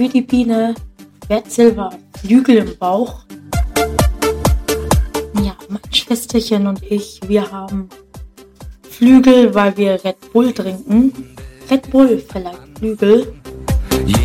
für die Biene. Bert Silver, Flügel im Bauch. Ja, mein Schwesterchen und ich, wir haben Flügel, weil wir Red Bull trinken. Red Bull verleiht Flügel.